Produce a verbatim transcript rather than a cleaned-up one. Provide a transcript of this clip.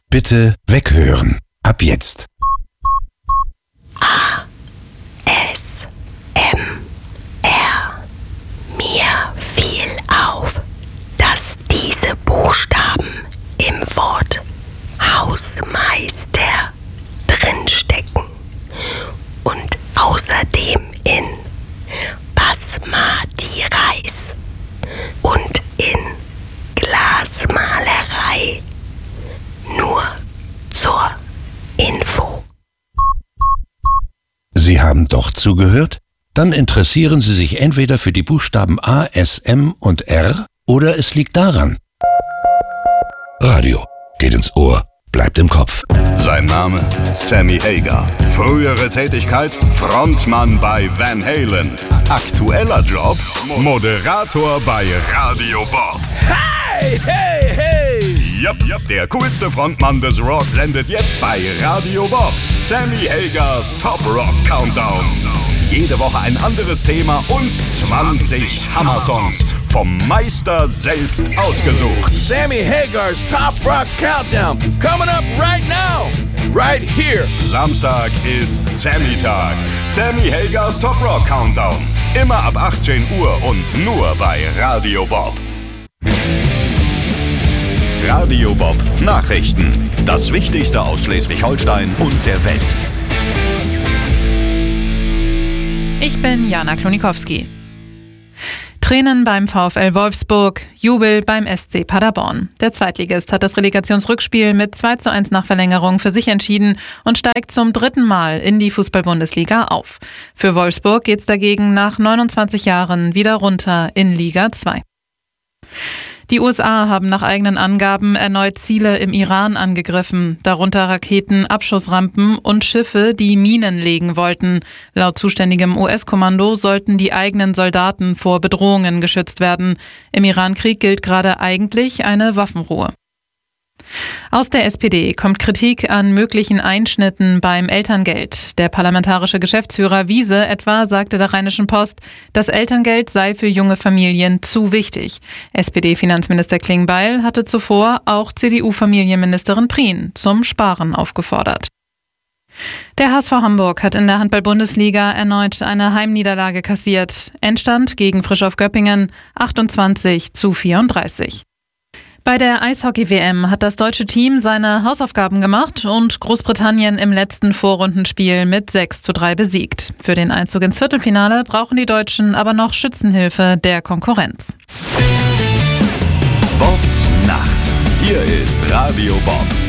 Bitte weghören. Ab jetzt. A. S. M. R. Mir fiel auf, dass diese Buchstaben im Wort Hausmeister drinstecken und außerdem in Basmati Reis und in Glasmalerei. Nur zur Info. Sie haben doch zugehört? Dann interessieren Sie sich entweder für die Buchstaben A, S, M und R oder es liegt daran. Radio geht ins Ohr, bleibt im Kopf. Sein Name Sammy Hagar. Frühere Tätigkeit Frontmann bei Van Halen. Aktueller Job Moderator bei Radio Bob. Hey, hey, hey! Yep, yep, der coolste Frontmann des Rock sendet jetzt bei Radio Bob. Sammy Hagars Top Rock Countdown. Jede Woche ein anderes Thema und zwanzig Hammer-Songs vom Meister selbst ausgesucht. Sammy Hagar's Top Rock Countdown, coming up right now, right here. Samstag ist Sammy-Tag. Sammy Hagars Top Rock Countdown. Immer ab achtzehn Uhr und nur bei Radio Bob. Radio Bob Nachrichten. Das Wichtigste aus Schleswig-Holstein und der Welt. Ich bin Jana Klonikowski. Tränen beim VfL Wolfsburg, Jubel beim S C Paderborn. Der Zweitligist hat das Relegationsrückspiel mit zwei zu eins nach Verlängerung für sich entschieden und steigt zum dritten Mal in die Fußball-Bundesliga auf. Für Wolfsburg geht's dagegen nach neunundzwanzig Jahren wieder runter in Liga zwei. Die U S A haben nach eigenen Angaben erneut Ziele im Iran angegriffen, darunter Raketen, Abschussrampen und Schiffe, die Minen legen wollten. Laut zuständigem U S-Kommando sollten die eigenen Soldaten vor Bedrohungen geschützt werden. Im Iran-Krieg gilt gerade eigentlich eine Waffenruhe. Aus der S P D kommt Kritik an möglichen Einschnitten beim Elterngeld. Der parlamentarische Geschäftsführer Wiese etwa sagte der Rheinischen Post, das Elterngeld sei für junge Familien zu wichtig. S P D-Finanzminister Klingbeil hatte zuvor auch C D U-Familienministerin Prien zum Sparen aufgefordert. Der H S V Hamburg hat in der Handball-Bundesliga erneut eine Heimniederlage kassiert. Endstand gegen Frischhoff Göppingen achtundzwanzig zu vierunddreißig. Bei der Eishockey-W M hat das deutsche Team seine Hausaufgaben gemacht und Großbritannien im letzten Vorrundenspiel mit sechs zu drei besiegt. Für den Einzug ins Viertelfinale brauchen die Deutschen aber noch Schützenhilfe der Konkurrenz. Bobs Nacht. Hier ist Radio Bob.